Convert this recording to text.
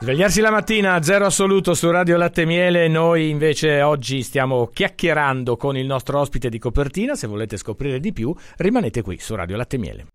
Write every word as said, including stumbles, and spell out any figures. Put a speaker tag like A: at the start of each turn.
A: Svegliarsi la mattina, zero assoluto su Radio Latte e Miele. Noi invece oggi stiamo chiacchierando con il nostro ospite di copertina. Se volete scoprire di più, rimanete qui su Radio Latte e Miele.